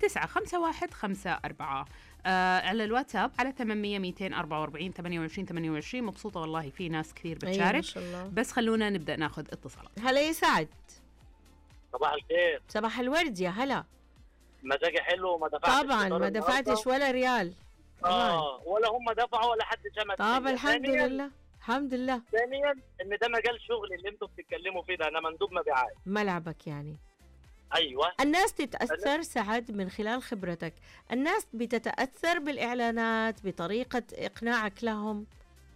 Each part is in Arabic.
95154. على الواتساب على 800 244 28 28. مبسوطة والله، في ناس كثير بتشارك. بس خلونا نبدأ ناخذ اتصالات. هلا يا سعد. صباح الخير. صباح الورد يا هلا. مزاجي حلو وما دفعتش. طبعا ما دفعتش ولا ريال. ولا هم دفعوا ولا حد شمت. طب الحمد لله الحمد لله. ثانيا ان ده مجال شغل اللي انتم بتتكلموا فيه ده، انا مندوب مبيعات. ملعبك يعني. ايوه. الناس تتأثر سعد من خلال خبرتك، الناس بتتأثر بالإعلانات بطريقة إقناعك لهم.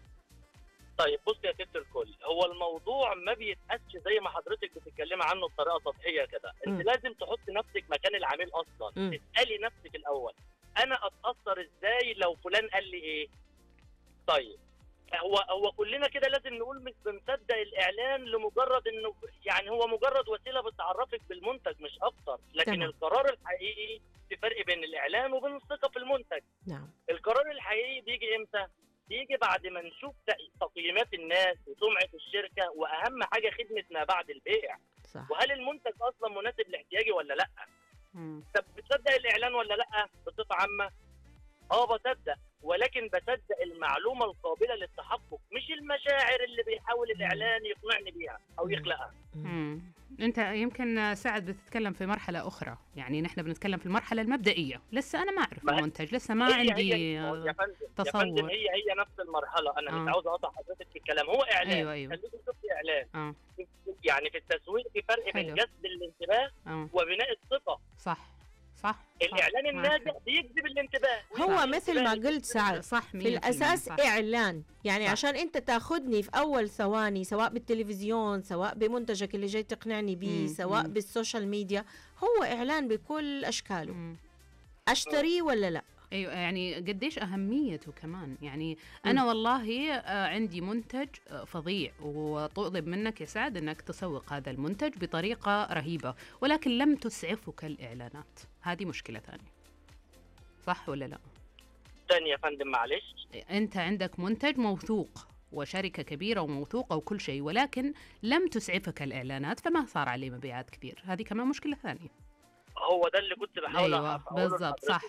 طيب بص يا ست الكل، هو الموضوع ما بيتقاسش زي ما حضرتك بتتكلمي عنه بطريقه سطحيه كده. انت لازم تحط نفسك مكان العميل اصلا. تسالي نفسك الاول انا اتاثر ازاي لو فلان قال لي ايه. طيب هو كلنا كده لازم نقول مش بنصدق الاعلان لمجرد انه يعني هو مجرد وسيله بتعرفك بالمنتج مش اكتر، لكن تمام. القرار الحقيقي في فرق بين الاعلان وبين الثقه في المنتج. نعم. القرار الحقيقي بيجي امتى؟ بيجي بعد ما نشوف تقييمات الناس وسمعه الشركه، واهم حاجه خدمه ما بعد البيع. صح. وهل المنتج اصلا مناسب لاحتياجي ولا لا؟ طب بتصدق الاعلان ولا لا بصفه عامه؟ بصدق، ولكن بصدق المعلومه القابله للتحقق، مش المشاعر اللي بيحاول الاعلان يقنعني بيها او يخلقها. انت يمكن سعد بتتكلم في مرحله اخرى، يعني نحن بنتكلم في المرحله المبدئيه، لسه انا ما اعرف المنتج، لسه ما عندي تصور. يا فندم هي نفس المرحله. انا مش عاوز اقطع حضرتك في الكلام، هو اعلان. ايوه خليكي تشوفي اعلان. يعني في التسويق في فرق بين جذب الانتباه وبناء الثقه. صح. الإعلان الناجح بيجذب الانتباه. هو مثل ما قلت سعد، صح في الأساس صح. إعلان يعني صح. عشان أنت تاخدني في أول ثواني، سواء بالتلفزيون، سواء بمنتجك اللي جاي تقنعني بيه، سواء بالسوشيال ميديا، هو إعلان بكل أشكاله. أشتري ولا لا؟ ايوه، يعني قديش اهميته كمان. يعني انا والله عندي منتج فظيع وطلب منك يا سعد انك تسوق هذا المنتج بطريقه رهيبه، ولكن لم تسعفك الاعلانات. هذه مشكله ثانيه، صح ولا لا؟ ثانيه يا فندم معلش. انت عندك منتج موثوق وشركه كبيره وموثوقه وكل شيء، ولكن لم تسعفك الاعلانات فما صار عليه مبيعات كثير. هذه كمان مشكله ثانيه. هو ده اللي كنت بحاول اقوله بالضبط. صح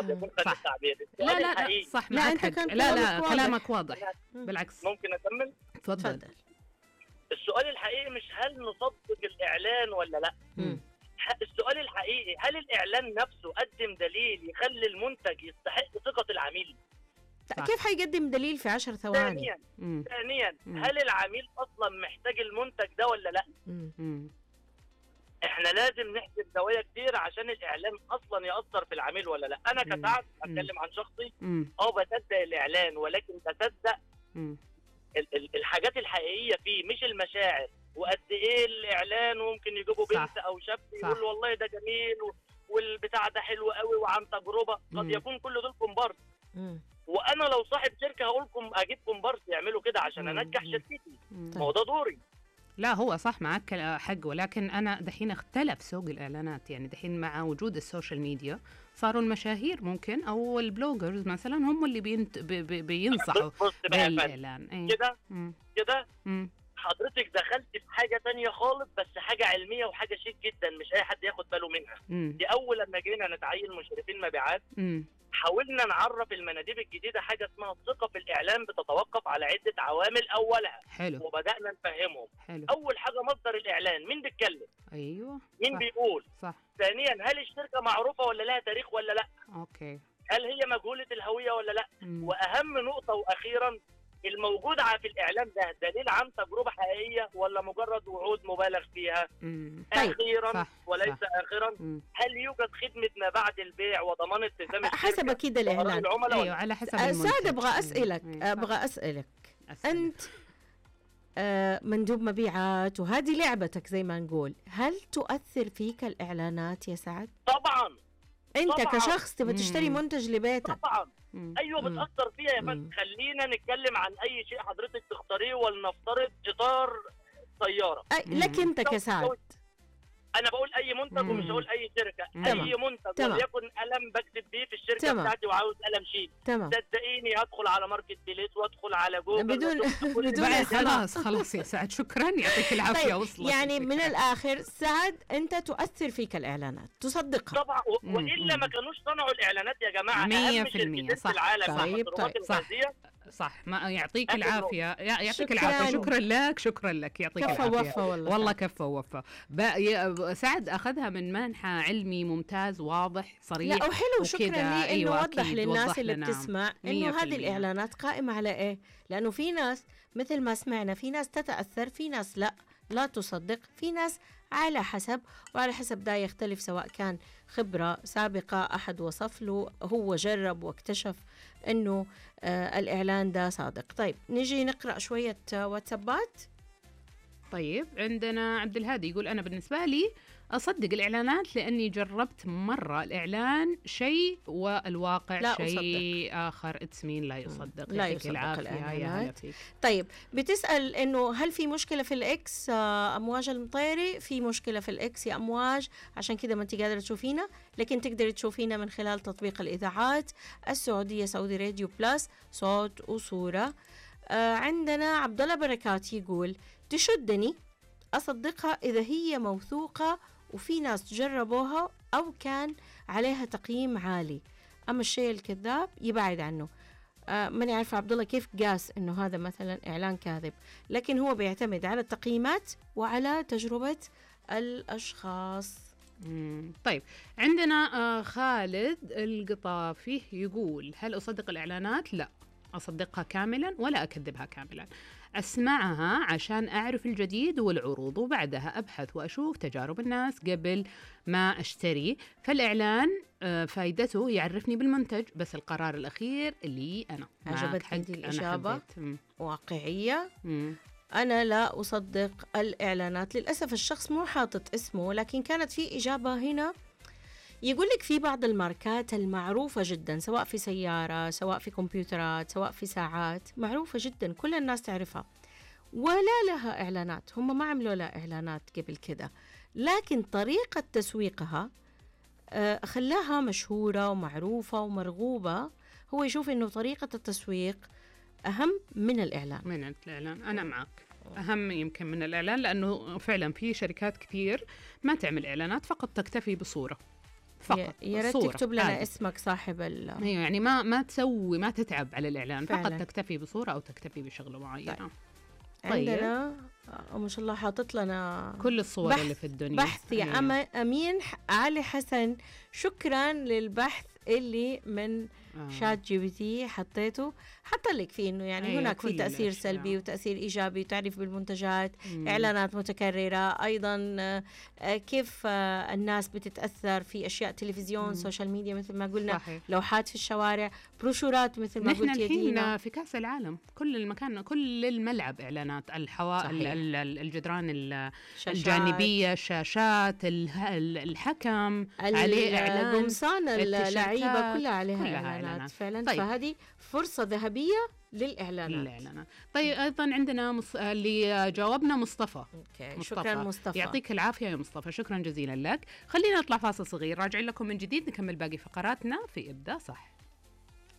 لا صح. لا انت كان لا كلامك واضح. بالعكس. ممكن اكمل؟ تفضل. السؤال الحقيقي مش هل نصدق الاعلان ولا لا. السؤال الحقيقي هل الاعلان نفسه قدم دليل يخلي المنتج يستحق ثقه العميل؟ كيف حيقدم دليل في 10 ثواني؟ ثانيا هل العميل اصلا محتاج المنتج ده ولا لا؟ احنا لازم نحسب زوايا كتير عشان الاعلان اصلا ياثر في العميل ولا لا. انا كسعد اتكلم عن شخصي، بصدق الاعلان، ولكن بصدق الحاجات الحقيقيه فيه، مش المشاعر. وقد ايه الاعلان ممكن يجيبوا بنت او شاب يقول والله ده جميل والبتاع ده حلو قوي وعن تجربه. قد يكون كل دول كومبارس. وانا لو صاحب شركه هقولكم اجيب كومبارس يعملوا كده عشان انجح شركتي. ما هو ده دوري. لا هو صح، معك حق، ولكن أنا دحين اختلف سوق الإعلانات. يعني دحين مع وجود السوشيال ميديا صاروا المشاهير ممكن أو البلوجرز مثلا هم اللي بينصحوا بالإعلان. كده حضرتك دخلت في حاجة تانية خالص، بس حاجة علمية وحاجة شيك جدا مش أي حد ياخد باله منها. دي أول لما جينا نتعين مشرفين مبيعات حاولنا نعرف المناديب الجديدة حاجة اسمها الثقة في الإعلان بتتوقف على عدة عوامل. أولها وبدأنا نفهمهم. أول حاجة مصدر الإعلان، مين بيتكلم؟ أيوة. مين صح. بيقول؟ صح. ثانيا هل الشركة معروفة ولا لها تاريخ ولا لا؟ أوكي. هل هي مجهولة الهوية ولا لا؟ وأهم نقطة وأخيرا، الموجود في الإعلان ده دليل عن تجربة حقيقية ولا مجرد وعود مبالغ فيها؟ أخيرا صح. وليس صح. آخرا، هل يوجد خدمة ما بعد البيع وضمان التزام الشركة حسب أكيد الإعلان؟ أيوة على حسب المنتج. سعد أبغى أسألك أنت مندوب مبيعات وهذه لعبتك زي ما نقول، هل تؤثر فيك الإعلانات يا سعد؟ طبعا. أنت طبعاً. كشخص تبى تشتري منتج لبيتك. طبعا. ايوه بتاثر فيها يا فندم. خلينا نتكلم عن اي شيء حضرتك تختاريه، ولنفترض اطار سياره لك انت كسعد. انا بقول اي منتج ومش هقول اي شركه. تمام. اي منتج وليكن قلم بكتب بيه في الشركه بتاعتي وعاوز قلم شيل، صدقيني هدخل على ماركت بليس وادخل على جوجل بدون خلاص يا سعد، شكرا، يعطيك العافيه. طيب وصلت يعني من الاخر سعد، انت تؤثر فيك الاعلانات، تصدقها طبعا، والا ما كانوش صنعوا الاعلانات يا جماعه. 100% صح. في العالم طيب صح. ما يعطيك العافيه، يعطيك العافيه. شكرا لك يعطيك العافيه. كفى ووفى والله كفى ووفى. سعد اخذها من منحى علمي ممتاز واضح صريح. لا وحلو، شكرا لي انه وضح للناس اللي لنا. بتسمع انه هذه الاعلانات قائمه على ايه، لانه في ناس مثل ما سمعنا، في ناس تتاثر، في ناس لا تصدق، في ناس على حسب، وعلى حسب ده يختلف، سواء كان خبرة سابقة أحد وصف له، هو جرب واكتشف أنه الإعلان ده صادق. طيب نجي نقرأ شوية واتسابات. طيب عندنا عبد الهادي يقول أنا بالنسبة لي أصدق الإعلانات لأني جربت مرة الإعلان شيء والواقع شيء آخر. إتسمين لا يصدق. لا يصدق الإعلانات. طيب بتسأل إنه هل في مشكلة في الإكس أمواج المطيري؟ في مشكلة في الإكس يا أمواج، عشان كده ما أنت قادرة تشوفينا، لكن تقدري تشوفينا من خلال تطبيق الإذاعات السعودية، سعودي راديو بلس، صوت وصورة. عندنا عبد الله بركات يقول تشدني أصدقها إذا هي موثوقة وفي ناس جربوها أو كان عليها تقييم عالي، أما الشيء الكذاب يبعد عنه. ماني عارفة عبد الله كيف قاس إنه هذا مثلا إعلان كاذب، لكن هو بيعتمد على التقييمات وعلى تجربة الأشخاص. طيب عندنا خالد القطافي يقول هل أصدق الإعلانات؟ لا، أصدقها كاملا ولا أكذبها كاملا. أسمعها عشان أعرف الجديد والعروض، وبعدها أبحث وأشوف تجارب الناس قبل ما أشتري. فالإعلان فايدته يعرفني بالمنتج، بس القرار الأخير اللي أنا. عجبتني الإجابة واقعية. أنا لا أصدق الإعلانات. للأسف الشخص مو حاطط اسمه، لكن كانت في إجابة هنا يقول لك في بعض الماركات المعروفة جدا، سواء في سيارة، سواء في كمبيوترات، سواء في ساعات، معروفة جدا كل الناس تعرفها ولا لها إعلانات. هم ما عملوا لها إعلانات قبل كده، لكن طريقة تسويقها خلاها مشهورة ومعروفة ومرغوبة. هو يشوف إنه طريقة التسويق أهم من الإعلان. أنا معك، أهم يمكن من الإعلان، لأنه فعلا في شركات كثير ما تعمل إعلانات، فقط تكتفي بصورة فقط. يا ريت تكتب لنا اسمك صاحب ايوه، يعني ما تسوي، ما تتعب على الإعلان فعلا. فقط تكتفي بصورة أو تكتفي بشغلة معينة. طيب. عندنا ما شاء الله حاطط لنا كل الصور اللي في الدنيا. بحث يا أمين علي حسن، شكرا للبحث اللي من شات جي بي تي حطيته، حط لك فيه انه يعني هناك في تأثير سلبي وتأثير ايجابي، وتعريف بالمنتجات، اعلانات متكررة، ايضا كيف الناس بتتأثر في اشياء تلفزيون، سوشيال ميديا مثل ما قلنا، صحيح. لوحات في الشوارع، بروشورات مثل ما قلت يا دينا. نحن في كأس العالم كل المكان، كل الملعب اعلانات، الجدران الجانبية، الشاشات، الحكم عليه اعلان، قمصان اللعيبة كلها عليها إعلانات فعلا. طيب. فهذه فرصة ذهبية للإعلانات. طيب أيضا عندنا اللي جاوبنا مصطفى. شكرا مصطفى، يعطيك العافية يا مصطفى، شكرا جزيلا لك. خلينا نطلع فاصل صغير، راجعين لكم من جديد نكمل باقي فقراتنا في إبداع صح.